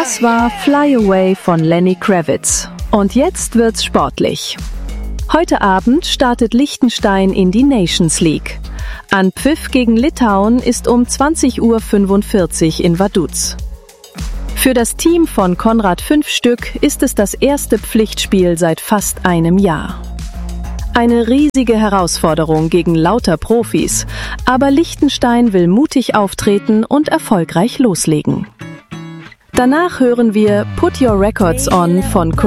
Das war Fly Away von Lenny Kravitz. Und jetzt wird's sportlich. Heute Abend startet Liechtenstein in die Nations League. Anpfiff gegen Litauen ist um 20:45 Uhr in Vaduz. Für das Team von Konrad Fünfstück ist es das erste Pflichtspiel seit fast einem Jahr. Eine riesige Herausforderung gegen lauter Profis, aber Liechtenstein will mutig auftreten und erfolgreich loslegen. Danach hören wir Put Your Records On von